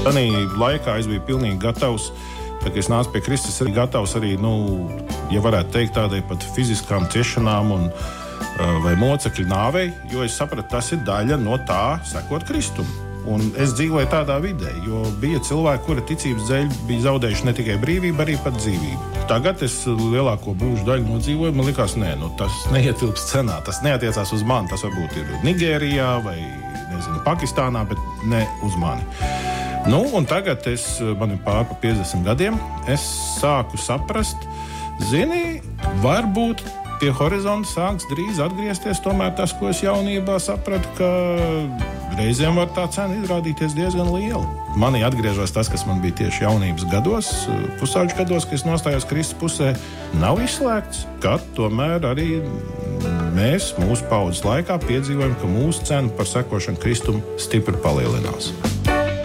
Tanī laikā es biju pilnīgi gatavs, kad es nācu pie Kristus, arī gatavs arī, ja varētu teikt, tādai pat fiziskām ciešanām vai mocekļu nāvei, jo es sapratu, tas ir daļa no tā sekot Kristum. Un es dzīvoju tādā vidē, jo bija cilvēki, kuri ticības dēļ bija zaudējuši ne tikai brīvību, arī pat dzīvību. Tagad es lielāko mūžu daļu nodzīvoju, man likās, tas neietilpst cenā, tas neatiecās uz mani, tas varbūt ir Nigērijā vai, Pakistānā, bet ne uz mani. Un tagad man ir pār pa 50 gadiem, es sāku saprast, varbūt pie horizonta sāks drīz atgriezties tomēr tas, ko es jaunībā sapratu, ka reizēm var tā cena izrādīties diezgan liela. Manī atgriežas tas, kas man bija tieši jaunības gados, pusauģu gados, kad es nostājos Kristus pusē, nav izslēgts, ka tomēr arī mēs mūsu paudzes laikā piedzīvojam, ka mūsu cena par sekošanu Kristum stipri palielinās.